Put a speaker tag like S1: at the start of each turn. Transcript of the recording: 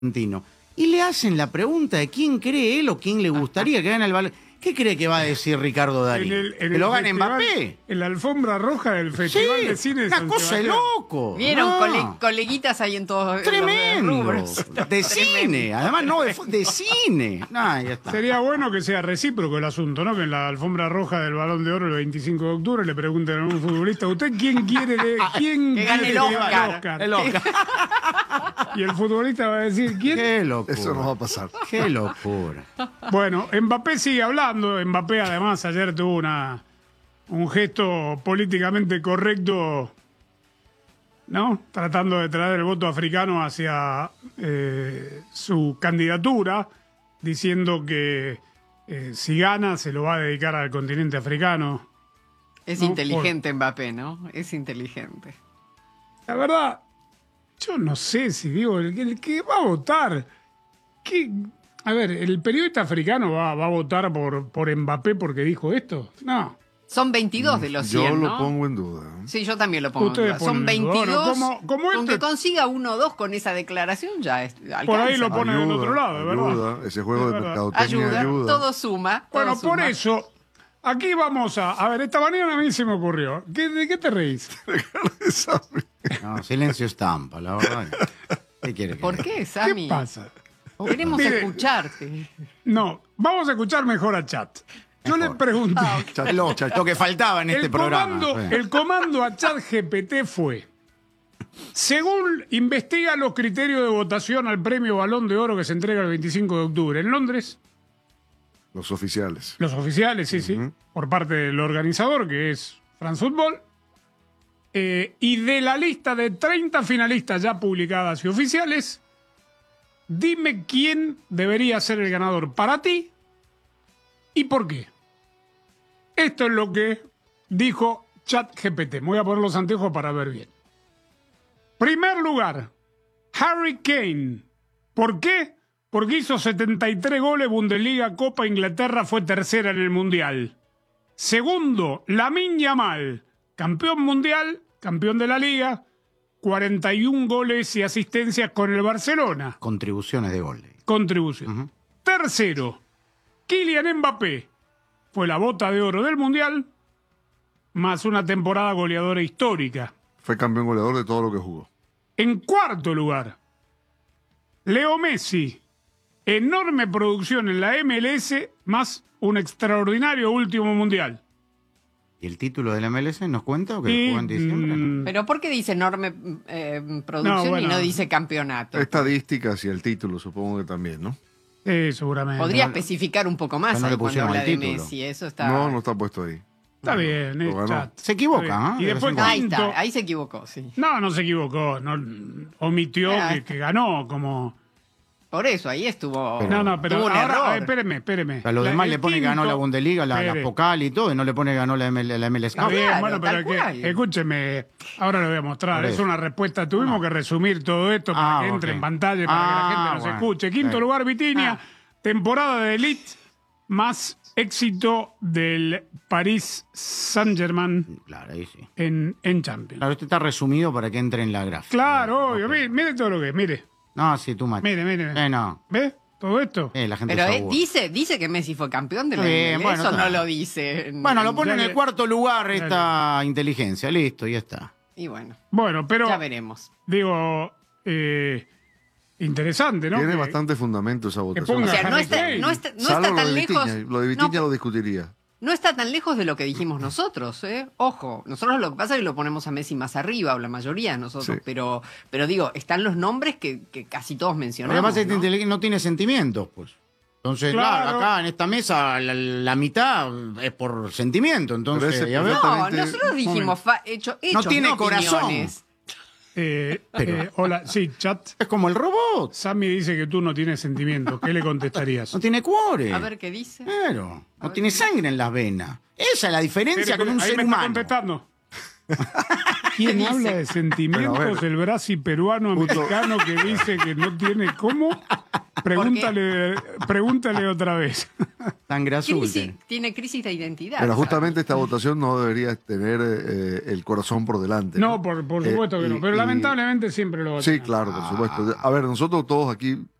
S1: argentino. Y le hacen la pregunta de quién cree él o quién le gustaría que gane el balón. ¿Qué cree que va a decir Ricardo Darín? ¿Que lo gane Mbappé?
S2: En la alfombra roja del Festival de Cine de
S1: una
S2: San
S1: cosa de
S2: Sebastián.
S1: loco.
S3: Vieron, coleguitas ahí en todos
S1: Tremendo.
S3: los rubros.
S1: De cine, además no de cine. No, ya está.
S2: Sería bueno que sea recíproco el asunto, ¿no? Que en la alfombra roja del Balón de Oro el 25 de octubre le pregunten a un futbolista, ¿usted quién quiere
S3: que gane el Oscar?
S1: El Oscar.
S2: Y el futbolista va a decir, ¿quién?
S1: Qué locura.
S4: Eso no va a pasar.
S1: Qué locura.
S2: Bueno, Mbappé sigue hablando. Mbappé además ayer tuvo un gesto políticamente correcto, ¿no? Tratando de traer el voto africano hacia su candidatura, diciendo que si gana se lo va a dedicar al continente africano.
S3: Es
S2: ¿no?
S3: inteligente Mbappé, ¿no? Es inteligente.
S2: La verdad, yo no sé si digo, el que va a votar, a ver, ¿el periodista africano va a votar por Mbappé porque dijo esto? No.
S3: Son 22 de los 100,
S4: Yo
S3: ¿no?
S4: lo pongo en duda.
S3: Sí, yo también lo pongo en
S2: Ustedes
S3: duda. Son
S2: ponen en duda.
S3: 22.
S2: Bueno, como
S3: con
S2: este-
S3: que consiga 1 o 2 con esa declaración ya alcanza.
S2: Por ahí lo pone del otro lado, de verdad.
S4: Ayuda, ese juego
S2: Es
S4: de
S2: verdad.
S4: mercadotecnia ayuda.
S3: Todo suma.
S2: Bueno,
S3: todo
S2: por
S3: suma.
S2: eso, aquí vamos a ver, esta mañana a mí se me ocurrió. ¿De qué te reís?
S1: No, silencio estampa, la verdad. ¿Qué quiere que
S3: ¿Por
S1: diga?
S3: qué, Sammy?
S2: ¿Qué pasa?
S3: Queremos
S2: Mire,
S3: escucharte.
S2: No, vamos a escuchar mejor a Chat. Yo le pregunté.
S1: Lo que faltaba en este programa.
S2: El comando a ChatGPT fue: según investiga los criterios de votación al premio Balón de Oro que se entrega el 25 de octubre en Londres,
S4: Los oficiales.
S2: los oficiales, sí, por parte del organizador, que es France Football, y de la lista de 30 finalistas ya publicadas y oficiales, dime quién debería ser el ganador para ti y por qué. Esto es lo que dijo ChatGPT. Me voy a poner los anteojos para ver bien. Primer lugar, Harry Kane. ¿Por qué? Porque hizo 73 goles, Bundesliga, Copa Inglaterra, fue tercera en el Mundial. Segundo, Lamine Yamal, campeón mundial, campeón de la Liga, 41 goles y asistencias con el Barcelona.
S1: Contribuciones de gol.
S2: Contribución. Tercero, Kylian Mbappé, fue la bota de oro del Mundial, más una temporada goleadora histórica.
S4: Fue campeón goleador de todo lo que jugó.
S2: En cuarto lugar, Leo Messi, enorme producción en la MLS, más un extraordinario último Mundial.
S1: ¿Y el título de la MLS nos cuenta o que
S2: Y,
S1: jugó en diciembre? ¿no?
S3: Pero ¿por qué dice enorme producción
S2: No, bueno.
S3: y no dice campeonato?
S4: Estadísticas y el título, supongo que también, ¿no?
S2: Seguramente.
S3: Podría especificar un poco más
S1: no le
S3: ahí cuando
S1: pusieron
S3: habla
S1: el
S3: de
S1: título.
S3: Messi. Eso está...
S4: No está puesto ahí.
S2: Está bien,
S4: Lo ganó.
S2: Chat.
S1: Se equivoca,
S2: Está bien.
S1: ¿eh?
S2: Y
S1: De
S2: después
S1: vez en
S3: Ahí
S2: quinto.
S3: está, ahí se equivocó, sí.
S2: No se equivocó. No, omitió que ganó como...
S3: Por eso, ahí estuvo...
S2: No, pero
S3: tuvo un
S2: ahora,
S3: error.
S2: espéreme.
S1: A los demás
S2: El
S1: le pone que ganó la
S2: quinto-
S1: Bundesliga, la
S2: Espere.
S1: Pokal y todo, y no le pone que ganó la MLS.
S2: Está
S3: No,
S2: bien,
S3: claro,
S2: bueno, pero
S3: tal
S2: es que,
S3: cual.
S2: escúcheme, ahora lo voy a mostrar.
S1: A ver.
S2: Es una respuesta. Tuvimos que resumir todo esto para que entre
S1: ok.
S2: en pantalla, para que la gente nos
S1: Bueno.
S2: escuche. Quinto
S1: Sí.
S2: lugar, Vitinha, temporada de Elite, más éxito del Paris Saint-Germain
S1: Claro, ahí sí.
S2: en Champions.
S1: Claro, esto está resumido para que entre en la gráfica.
S2: Claro, obvio.
S1: Ok.
S2: Mire todo lo que es, mire.
S1: No, sí, tú macho.
S2: Mire.
S1: No.
S2: ¿Ves? Todo esto.
S1: La gente
S3: Pero
S1: se aburre.
S3: dice que Messi fue campeón de la
S1: Está bien,
S3: MLS,
S1: bueno,
S3: eso
S1: está.
S3: no lo dice.
S1: Bueno, lo pone en
S2: Dale.
S1: el cuarto lugar esta inteligencia. Listo, ya está.
S3: Y bueno,
S2: Bueno, pero
S3: ya veremos.
S2: digo, interesante, ¿no?
S4: Tiene
S2: Que-
S4: bastante fundamento esa votación.
S2: ponga
S3: O sea, no
S2: Harry
S3: está,
S2: Kane.
S3: no está, no
S4: Salvo
S3: está
S4: lo
S3: tan
S4: de
S3: lejos.
S4: Vitinha. Lo de Vitinha
S3: no,
S4: lo discutiría.
S3: no está tan lejos de lo que dijimos nosotros, ¿eh? Ojo, nosotros lo que pasa es que lo ponemos a Messi más arriba, o la mayoría de nosotros,
S4: Sí.
S3: pero digo, están los nombres que casi todos
S1: Lo
S3: mencionamos.
S1: que pasa es que
S3: ¿no?
S1: no tiene sentimientos, pues. Entonces,
S2: Claro.
S1: claro, acá en esta mesa la mitad es por sentimiento. Entonces,
S4: Pero ese
S1: ya ves.
S3: No,
S4: Exactamente.
S3: nosotros dijimos hechos,
S1: No tiene corazón.
S3: opiniones.
S2: Hola, sí, chat.
S1: Es como el robot.
S2: Sammy dice que tú no tienes sentimientos. ¿Qué le contestarías?
S1: No tiene cuore.
S3: A ver qué dice.
S1: Claro. No tiene sangre en las venas. Esa es la diferencia con un
S2: Ahí
S1: ser
S2: me está
S1: humano.
S2: contestando. ¿Quién
S3: ¿Qué
S2: habla
S3: dice?
S2: de sentimientos?
S4: Pero a ver.
S2: El Brasi peruano americano que dice que no tiene cómo. Pregúntale otra vez.
S1: Tan grasulte.
S3: Tiene crisis de identidad.
S4: Pero justamente esta votación no debería tener el corazón por delante.
S2: No, por supuesto que no. Pero lamentablemente siempre lo va a
S4: Sí,
S2: tener.
S4: claro, por supuesto. A ver, nosotros todos aquí